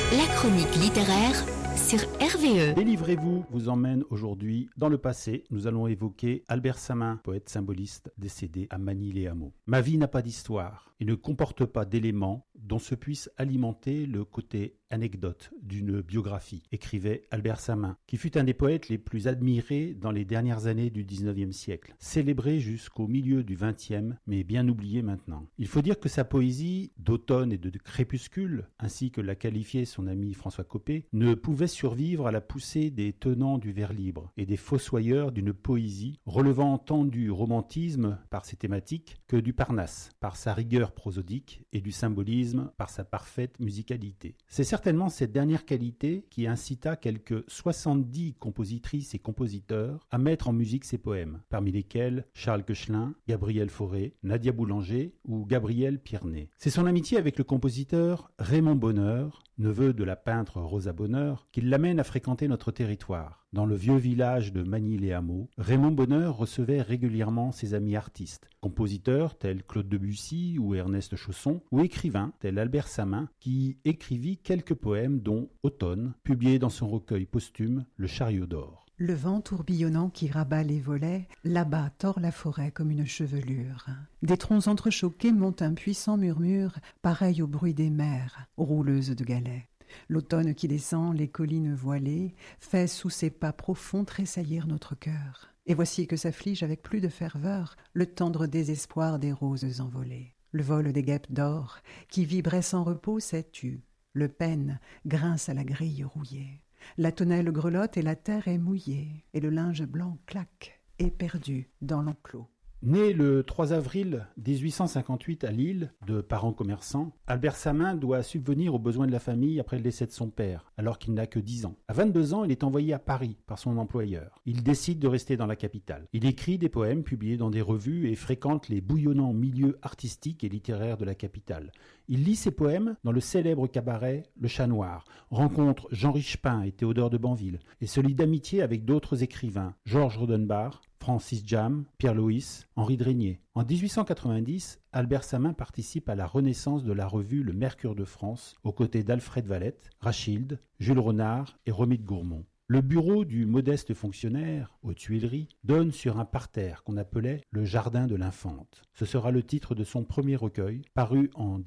La chronique littéraire sur RVE. Délivrez-vous vous emmène aujourd'hui dans le passé. Nous allons évoquer Albert Samin, poète symboliste décédé à Magny-les-Hameaux. Ma vie n'a pas d'histoire et ne comporte pas d'éléments dont se puisse alimenter le côté anecdote d'une biographie, écrivait Albert Samin, qui fut un des poètes les plus admirés dans les dernières années du XIXe siècle, célébré jusqu'au milieu du XXe, mais bien oublié maintenant. Il faut dire que sa poésie d'automne et de crépuscule, ainsi que l'a qualifié son ami François Coppée, ne pouvait survivre à la poussée des tenants du vers libre et des fossoyeurs d'une poésie relevant tant du romantisme par ses thématiques que du Parnasse par sa rigueur prosodique et du symbolisme par sa parfaite musicalité. C'est certainement cette dernière qualité qui incita quelques 70 compositrices et compositeurs à mettre en musique ses poèmes, parmi lesquels Charles Koechlin, Gabriel Fauré, Nadia Boulanger ou Gabriel Pierné. C'est son amitié avec le compositeur Raymond Bonheur, neveu de la peintre Rosa Bonheur, qui l'amène à fréquenter notre territoire. Dans le vieux village de Magny-les-Hameaux, Raymond Bonheur recevait régulièrement ses amis artistes, compositeurs tels Claude Debussy ou Ernest Chausson, ou écrivains tels Albert Samin, qui écrivit quelques poèmes dont Automne, publié dans son recueil posthume Le Chariot d'or. Le vent tourbillonnant qui rabat les volets, là-bas tord la forêt comme une chevelure. Des troncs entrechoqués monte un puissant murmure, pareil au bruit des mers, rouleuses de galets. L'automne qui descend, les collines voilées, fait sous ses pas profonds tressaillir notre cœur. Et voici que s'afflige avec plus de ferveur le tendre désespoir des roses envolées. Le vol des guêpes d'or, qui vibrait sans repos, s'est tu. Le pêne grince à la grille rouillée. La tonnelle grelotte et la terre est mouillée, et le linge blanc claque, éperdu dans l'enclos. Né le 3 avril 1858 à Lille, de parents commerçants, Albert Samin doit subvenir aux besoins de la famille après le décès de son père, alors qu'il n'a que 10 ans. À 22 ans, il est envoyé à Paris par son employeur. Il décide de rester dans la capitale. Il écrit des poèmes publiés dans des revues et fréquente les bouillonnants milieux artistiques et littéraires de la capitale. Il lit ses poèmes dans le célèbre cabaret Le Chat Noir, rencontre Jean Richepin et Théodore de Banville, et se lie d'amitié avec d'autres écrivains, Georges Rodenbach, Francis Jam, Pierre Louis, Henri Drégnier. En 1890, Albert Samin participe à la renaissance de la revue Le Mercure de France, aux côtés d'Alfred Valette, Rachilde, Jules Renard et Romy de Gourmont. Le bureau du modeste fonctionnaire, aux Tuileries, donne sur un parterre qu'on appelait le Jardin de l'Infante. Ce sera le titre de son premier recueil, paru en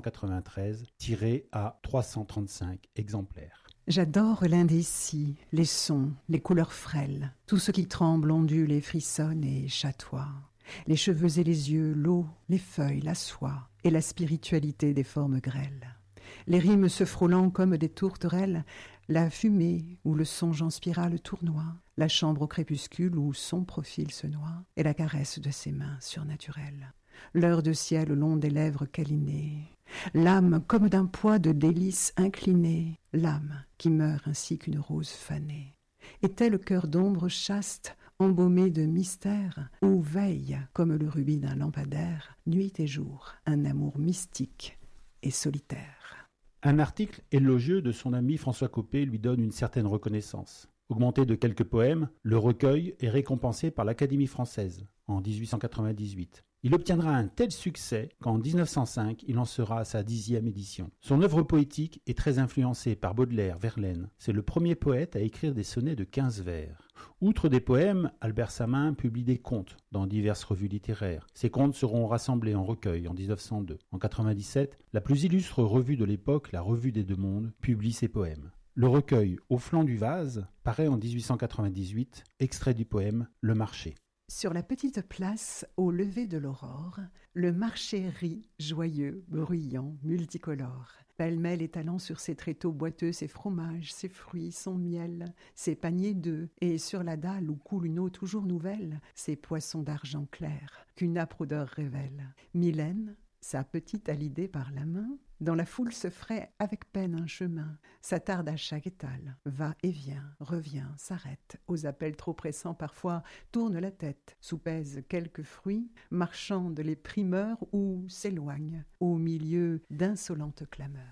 1893, tiré à 335 exemplaires. J'adore l'indécis, les sons, les couleurs frêles, tout ce qui tremble, ondule et frissonne et chatoie. Les cheveux et les yeux, l'eau, les feuilles, la soie et la spiritualité des formes grêles. Les rimes se frôlant comme des tourterelles, la fumée où le songe en spirale tournoie, la chambre au crépuscule où son profil se noie, et la caresse de ses mains surnaturelles. L'heure de ciel au long des lèvres câlinées, l'âme comme d'un poids de délices inclinée, l'âme qui meurt ainsi qu'une rose fanée. Est-elle le cœur d'ombre chaste, embaumé de mystère, où veille, comme le rubis d'un lampadaire, nuit et jour, un amour mystique et solitaire. Un article élogieux de son ami François Coppée lui donne une certaine reconnaissance. Augmenté de quelques poèmes, le recueil est récompensé par l'Académie française en 1898. Il obtiendra un tel succès qu'en 1905, il en sera à sa 10e édition. Son œuvre poétique est très influencée par Baudelaire, Verlaine. C'est le premier poète à écrire des sonnets de 15 vers. Outre des poèmes, Albert Samin publie des contes dans diverses revues littéraires. Ces contes seront rassemblés en recueil en 1902. En 1997, la plus illustre revue de l'époque, la Revue des Deux Mondes, publie ses poèmes. Le recueil Au flanc du vase paraît en 1898, extrait du poème Le Marché. Sur la petite place, au lever de l'aurore, le marché rit, joyeux, bruyant, multicolore. Pêle-mêle étalant sur ses tréteaux boiteux ses fromages, ses fruits, son miel, ses paniers d'œufs, et sur la dalle où coule une eau toujours nouvelle, ses poissons d'argent clair, qu'une âpre odeur révèle. Mylène, sa petite Halydée par la main, dans la foule se ferait avec peine un chemin, s'attarde à chaque étal, va et vient, revient, s'arrête, aux appels trop pressants parfois tourne la tête, soupèse quelques fruits, marchande les primeurs ou s'éloigne, au milieu d'insolentes clameurs.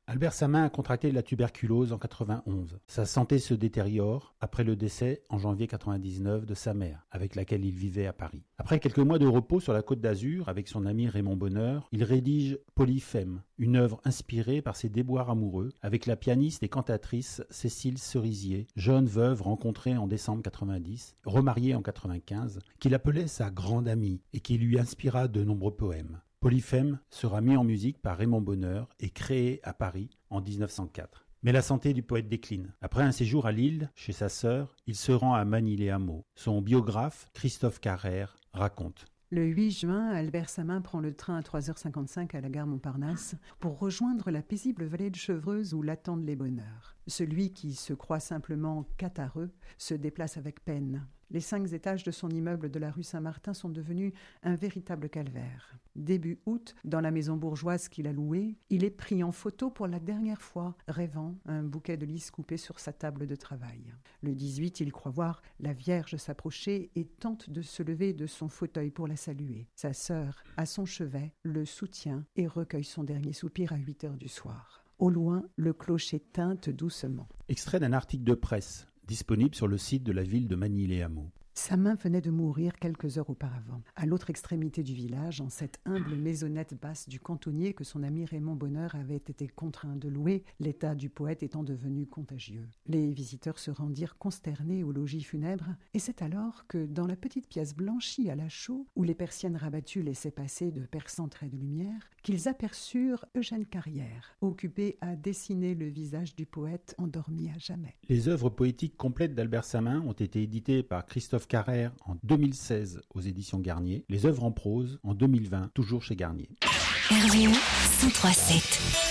Albert Samin a contracté la tuberculose en 91. Sa santé se détériore après le décès en janvier 99 de sa mère, avec laquelle il vivait à Paris. Après quelques mois de repos sur la Côte d'Azur avec son ami Raymond Bonheur, il rédige Polyphème, une œuvre inspirée par ses déboires amoureux avec la pianiste et cantatrice Cécile Cerisier, jeune veuve rencontrée en décembre 90, remariée en 95, qu'il appelait sa grande amie et qui lui inspira de nombreux poèmes. Polyphème sera mis en musique par Raymond Bonheur et créé à Paris en 1904. Mais la santé du poète décline. Après un séjour à Lille, chez sa sœur, il se rend à Manille-les-Hameaux. Son biographe, Christophe Carrère, raconte. Le 8 juin, Albert Samin prend le train à 3h55 à la gare Montparnasse pour rejoindre la paisible vallée de Chevreuse où l'attendent les bonheurs. Celui qui se croit simplement catarreux se déplace avec peine. Les 5 étages de son immeuble de la rue Saint-Martin sont devenus un véritable calvaire. Début août, dans la maison bourgeoise qu'il a louée, il est pris en photo pour la dernière fois, rêvant un bouquet de lys coupé sur sa table de travail. Le 18, il croit voir la Vierge s'approcher et tente de se lever de son fauteuil pour la saluer. Sa sœur, à son chevet, le soutient et recueille son dernier soupir à 8 heures du soir. Au loin, le clocher teinte doucement. Extrait d'un article de presse disponible sur le site de la ville de Manille-les-Hameaux. Samin venait de mourir quelques heures auparavant. À l'autre extrémité du village, en cette humble maisonnette basse du cantonnier que son ami Raymond Bonheur avait été contraint de louer, l'état du poète étant devenu contagieux. Les visiteurs se rendirent consternés au logis funèbre, et c'est alors que, dans la petite pièce blanchie à la chaux, où les persiennes rabattues laissaient passer de perçants traits de lumière, qu'ils aperçurent Eugène Carrière, occupé à dessiner le visage du poète endormi à jamais. Les œuvres poétiques complètes d'Albert Samin ont été éditées par Christophe Carrère en 2016 aux éditions Garnier, les œuvres en prose en 2020 toujours chez Garnier. RVE 103.7